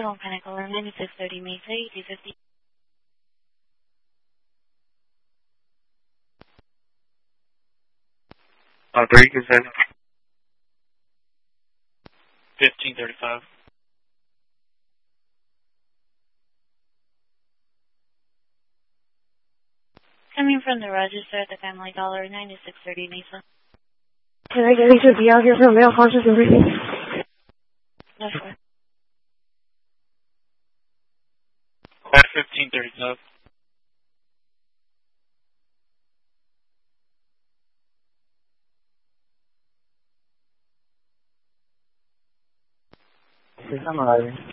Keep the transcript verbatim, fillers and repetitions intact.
Hotel on Pinnacle, ninety-six thirty Mesa, E T fifty. Uh, three consent. fifteen thirty-five. Coming from the register at the Family Dollar, ninety-six thirty Mesa. Can I get Lisa B out here for a mail conscious everything? No, sure. At fifteen thirty-five. Yes, I'm arriving.